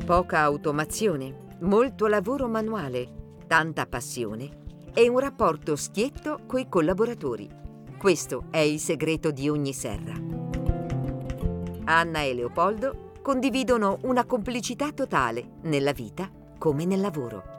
Poca automazione, molto lavoro manuale, tanta passione e un rapporto schietto coi collaboratori. Questo è il segreto di ogni serra. Anna e Leopoldo condividono una complicità totale nella vita come nel lavoro.